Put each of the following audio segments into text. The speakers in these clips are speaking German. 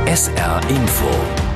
SR Info.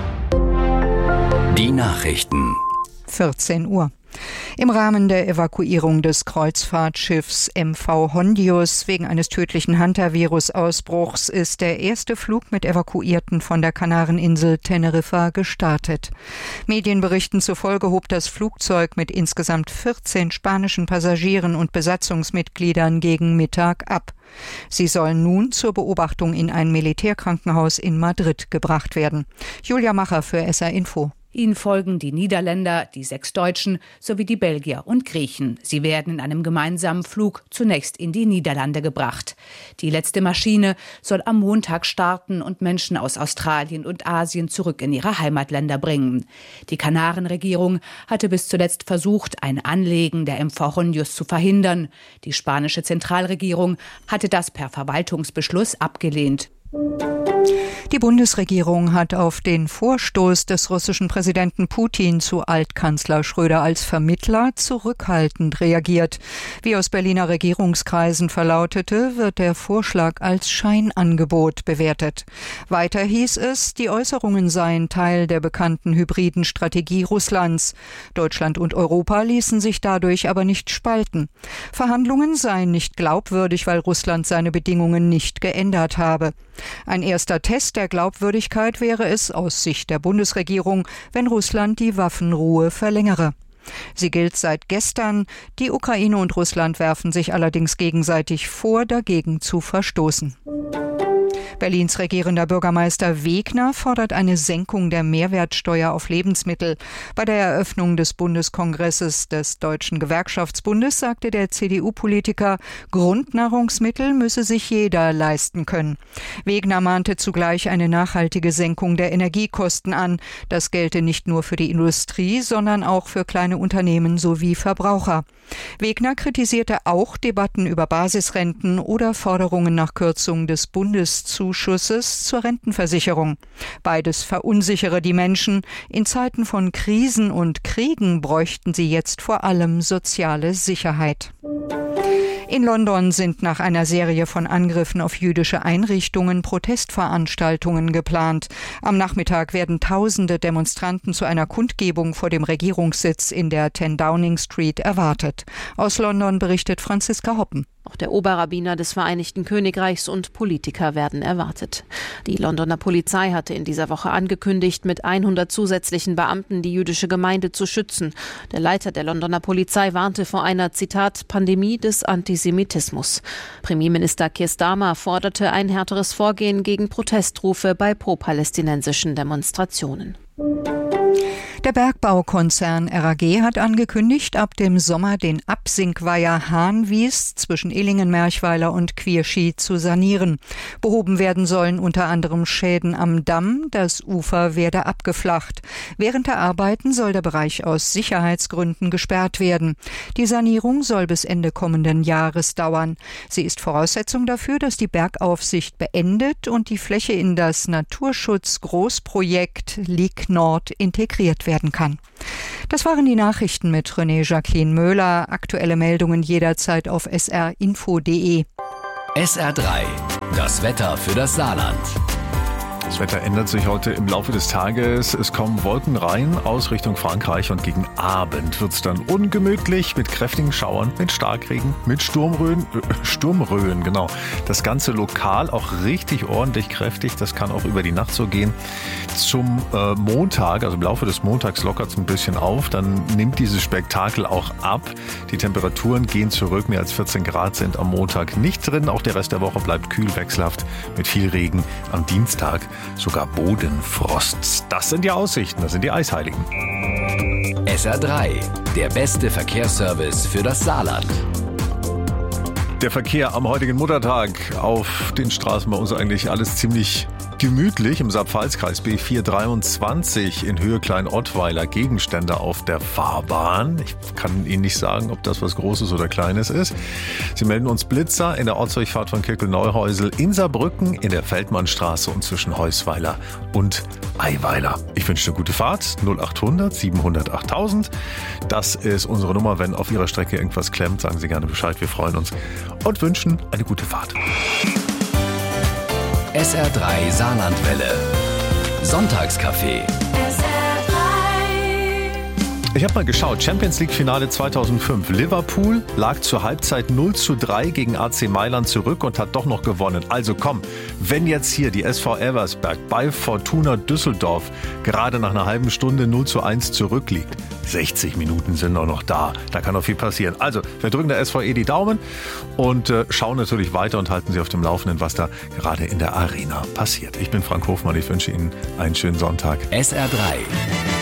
Die Nachrichten. 14 Uhr. Im Rahmen der Evakuierung des Kreuzfahrtschiffs MV Hondius wegen eines tödlichen Hantavirus-Ausbruchs ist der erste Flug mit Evakuierten von der Kanareninsel Teneriffa gestartet. Medienberichten zufolge hob das Flugzeug mit insgesamt 14 spanischen Passagieren und Besatzungsmitgliedern gegen Mittag ab. Sie sollen nun zur Beobachtung in ein Militärkrankenhaus in Madrid gebracht werden. Julia Macher für SR Info. Ihnen folgen die Niederländer, die 6 Deutschen sowie die Belgier und Griechen. Sie werden in einem gemeinsamen Flug zunächst in die Niederlande gebracht. Die letzte Maschine soll am Montag starten und Menschen aus Australien und Asien zurück in ihre Heimatländer bringen. Die Kanarenregierung hatte bis zuletzt versucht, ein Anlegen der MV Hondius zu verhindern. Die spanische Zentralregierung hatte das per Verwaltungsbeschluss abgelehnt. Die Bundesregierung hat auf den Vorstoß des russischen Präsidenten Putin zu Altkanzler Schröder als Vermittler zurückhaltend reagiert. Wie aus Berliner Regierungskreisen verlautete, wird der Vorschlag als Scheinangebot bewertet. Weiter hieß es, die Äußerungen seien Teil der bekannten hybriden Strategie Russlands. Deutschland und Europa ließen sich dadurch aber nicht spalten. Verhandlungen seien nicht glaubwürdig, weil Russland seine Bedingungen nicht geändert habe. Ein erster Test der Glaubwürdigkeit wäre es aus Sicht der Bundesregierung, wenn Russland die Waffenruhe verlängere. Sie gilt seit gestern. Die Ukraine und Russland werfen sich allerdings gegenseitig vor, dagegen zu verstoßen. Berlins regierender Bürgermeister Wegner fordert eine Senkung der Mehrwertsteuer auf Lebensmittel. Bei der Eröffnung des Bundeskongresses des Deutschen Gewerkschaftsbundes sagte der CDU-Politiker, Grundnahrungsmittel müsse sich jeder leisten können. Wegner mahnte zugleich eine nachhaltige Senkung der Energiekosten an. Das gelte nicht nur für die Industrie, sondern auch für kleine Unternehmen sowie Verbraucher. Wegner kritisierte auch Debatten über Basisrenten oder Forderungen nach Kürzung des Bundeszuschusses zur Rentenversicherung. Beides verunsichere die Menschen. In Zeiten von Krisen und Kriegen bräuchten sie jetzt vor allem soziale Sicherheit. In London sind nach einer Serie von Angriffen auf jüdische Einrichtungen Protestveranstaltungen geplant. Am Nachmittag werden tausende Demonstranten zu einer Kundgebung vor dem Regierungssitz in der 10 Downing Street erwartet. Aus London berichtet Franziska Hoppen. Auch der Oberrabbiner des Vereinigten Königreichs und Politiker werden erwartet. Die Londoner Polizei hatte in dieser Woche angekündigt, mit 100 zusätzlichen Beamten die jüdische Gemeinde zu schützen. Der Leiter der Londoner Polizei warnte vor einer, Zitat, Pandemie des Antisemitismus. Premierminister Keir Starmer forderte ein härteres Vorgehen gegen Protestrufe bei pro-palästinensischen Demonstrationen. Der Bergbaukonzern RAG hat angekündigt, ab dem Sommer den Absinkweiher Hahnwies zwischen Illingen-Merchweiler und Quierschi zu sanieren. Behoben werden sollen unter anderem Schäden am Damm, das Ufer werde abgeflacht. Während der Arbeiten soll der Bereich aus Sicherheitsgründen gesperrt werden. Die Sanierung soll bis Ende kommenden Jahres dauern. Sie ist Voraussetzung dafür, dass die Bergaufsicht beendet und die Fläche in das Naturschutz-Großprojekt Lig Nord integriert werden kann. Das waren die Nachrichten mit René Jacqueline Möhler. Aktuelle Meldungen jederzeit auf srinfo.de. SR3, das Wetter für das Saarland. Das Wetter ändert sich heute im Laufe des Tages. Es kommen Wolken rein aus Richtung Frankreich und gegen Abend wird es dann ungemütlich mit kräftigen Schauern, mit Starkregen, mit Sturmröhen, genau. Das Ganze lokal auch richtig ordentlich kräftig. Das kann auch über die Nacht so gehen. Zum Montag, also im Laufe des Montags lockert es ein bisschen auf. Dann nimmt dieses Spektakel auch ab. Die Temperaturen gehen zurück. Mehr als 14 Grad sind am Montag nicht drin. Auch der Rest der Woche bleibt kühl, wechselhaft mit viel Regen. Am Dienstag sogar Bodenfrost. Das sind die Aussichten, das sind die Eisheiligen. SR3, der beste Verkehrsservice für das Saarland. Der Verkehr am heutigen Muttertag auf den Straßen bei uns eigentlich alles ziemlich gemütlich. Im Saar-Pfalz-Kreis B423 in Höhe Klein-Ottweiler Gegenstände auf der Fahrbahn. Ich kann Ihnen nicht sagen, ob das was Großes oder Kleines ist. Sie melden uns Blitzer in der Ortsdurchfahrt von Kirkel-Neuhäusel in Saarbrücken in der Feldmannstraße und zwischen Heusweiler und Eiweiler. Ich wünsche eine gute Fahrt. 0800 700 8000. Das ist unsere Nummer. Wenn auf Ihrer Strecke irgendwas klemmt, sagen Sie gerne Bescheid. Wir freuen uns und wünschen eine gute Fahrt. SR3 Saarlandwelle. Sonntagscafé. Ich habe mal geschaut, Champions League Finale 2005. Liverpool lag zur Halbzeit 0:3 gegen AC Mailand zurück und hat doch noch gewonnen. Also komm, wenn jetzt hier die SV Elversberg bei Fortuna Düsseldorf gerade nach einer halben Stunde 0:1 zurückliegt, 60 Minuten sind noch da. Da kann noch viel passieren. Also, wir drücken der SVE die Daumen und schauen natürlich weiter und halten Sie auf dem Laufenden, was da gerade in der Arena passiert. Ich bin Frank Hofmann, ich wünsche Ihnen einen schönen Sonntag. SR3